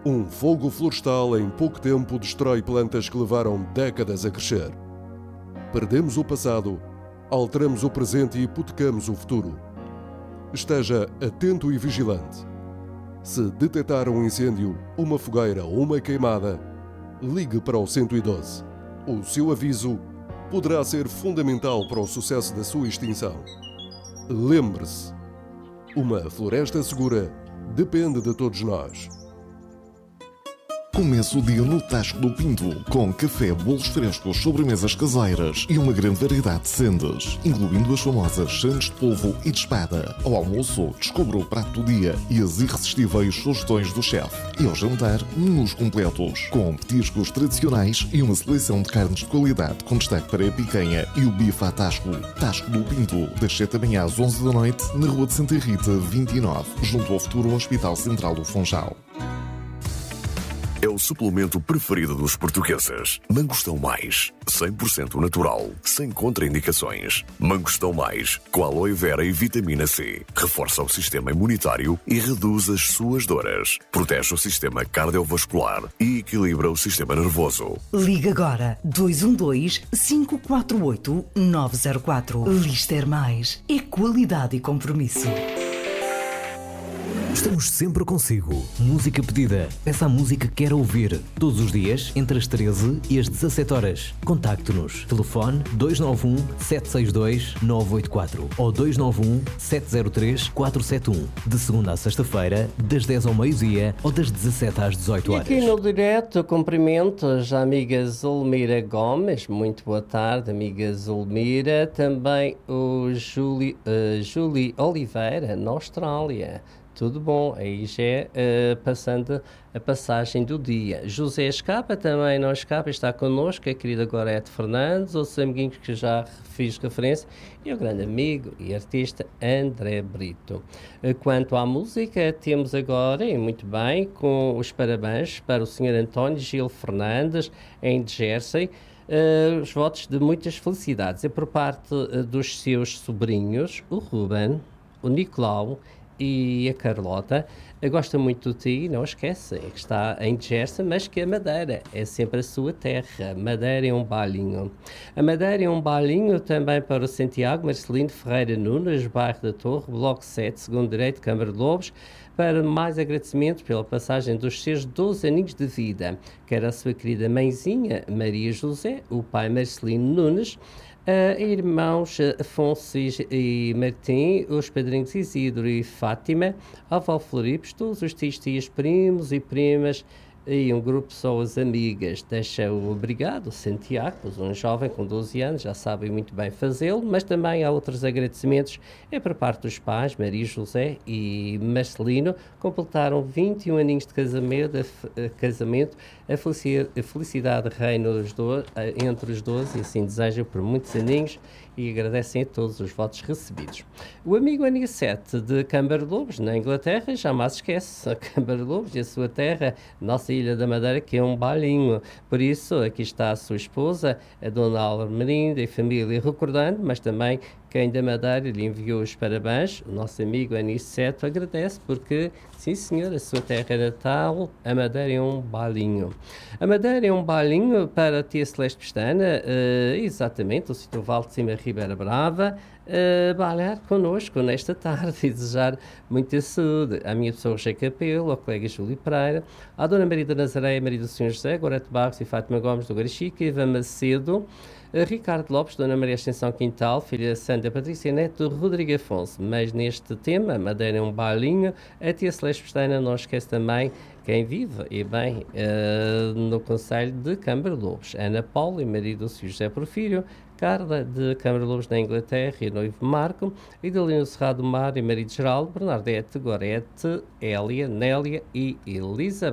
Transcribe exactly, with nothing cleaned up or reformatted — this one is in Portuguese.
Um fogo florestal em pouco tempo destrói plantas que levaram décadas a crescer. Perdemos o passado, alteramos o presente e hipotecamos o futuro. Esteja atento e vigilante. Se detectar um incêndio, uma fogueira ou uma queimada, ligue para o cento e doze. O seu aviso poderá ser fundamental para o sucesso da sua extinção. Lembre-se, uma floresta segura depende de todos nós. Comece o dia no Tasco do Pinto, com café, bolos frescos, sobremesas caseiras e uma grande variedade de sendas, incluindo as famosas sandes de polvo e de espada. Ao almoço, descubra o prato do dia e as irresistíveis sugestões do chefe. E ao jantar, menus completos, com petiscos tradicionais e uma seleção de carnes de qualidade, com destaque para a picanha e o bife à Tasco. Tasco do Pinto, das sete da manhã às onze da noite, na Rua de Santa Rita, vinte e nove, junto ao futuro Hospital Central do Funchal. É o suplemento preferido dos portugueses. Mangostão Mais, cem por cento natural, sem contraindicações. Mangostão Mais, com aloe vera e vitamina C. Reforça o sistema imunitário e reduz as suas dores. Protege o sistema cardiovascular e equilibra o sistema nervoso. Liga agora dois um dois, cinco quatro oito, nove zero quatro. Lister Mais é qualidade e compromisso. Estamos sempre consigo. Música pedida. Peça a música que quer ouvir. Todos os dias, entre as treze e as dezassete horas. Contacte-nos. Telefone dois nove um, sete seis dois, nove oito quatro ou dois nove um, sete zero três, quatro sete um. De segunda a sexta-feira, das dez ao meio-dia ou das dezassete às dezoito horas. E aqui no direto, cumprimentos à amiga Zulmira Gomes. Muito boa tarde, amiga Zulmira. Também o Júlio, uh, Júlio Oliveira, na Austrália. Tudo bom, aí já é uh, passando a passagem do dia. José Escapa também não escapa, está connosco, a querida Gorete Fernandes, outros amiguinhos que já fiz referência, e o grande amigo e artista André Brito. Uh, quanto à música, temos agora, e muito bem, com os parabéns para o senhor António Gil Fernandes, em Jersey, uh, os votos de muitas felicidades. É por parte uh, dos seus sobrinhos, o Ruben, o Nicolau e a Carlota. Gosta muito de ti, não esquece, é que está em Jersey, mas que a Madeira é sempre a sua terra. Madeira é um balinho. A Madeira é um balinho também para o Santiago Marcelino Ferreira Nunes, bairro da Torre, bloco sete, segundo direito, Câmara de Lobos, para mais agradecimentos pela passagem dos seus doze aninhos de vida. Quer a sua querida mãezinha Maria José, o pai Marcelino Nunes, Uh, irmãos Afonso e Martim, os padrinhos Isidro e Fátima, a avó Floripes, todos os tios, tias, primos e primas e um grupo de pessoas amigas. Deixa o obrigado, Santiago, um jovem com doze anos, já sabe muito bem fazê-lo, mas também há outros agradecimentos. É por parte dos pais, Maria José e Marcelino, completaram vinte e um aninhos de casamento, a, a casamento, a felicidade, a felicidade reina os do, entre os doze, e assim desejam por muitos aninhos, e agradecem a todos os votos recebidos. O amigo Anicete de Câmara de Lobos, na Inglaterra, jamais esquece a Câmara de Lobos e a sua terra, nossa Ilha da Madeira, que é um balinho. Por isso, aqui está a sua esposa, a dona Almerinda e família, recordando, mas também quem da Madeira lhe enviou os parabéns, o nosso amigo Aniceto agradece porque, sim senhor, a sua terra é natal, a Madeira é um balinho. A Madeira é um balinho para a tia Celeste Pestana, uh, exatamente, o sítio Val de Cima Ribeira Brava, uh, bailar connosco nesta tarde e desejar muita saúde. À minha pessoa José Capelo, ao colega Júlio Pereira, à dona Maria da Nazaré, Maria do Senhor José, Gorete Barros e Fátima Gomes do Garichica, Ivan Macedo, Ricardo Lopes, Dona Maria Ascensão Quintal, filha Santa Patrícia Neto, Rodrigo Afonso. Mas neste tema, Madeira é um balinho, a tia Celeste Pestana não esquece também quem vive, e bem, uh, no Conselho de Câmara de Lobos. Ana Paula e marido José Porfírio, Carla de Câmara de Lobos na Inglaterra e noivo Marco, Idalino Cerrado Mar e marido Geraldo, Bernadette, Gorete, Hélia, Nélia e Elizabeth.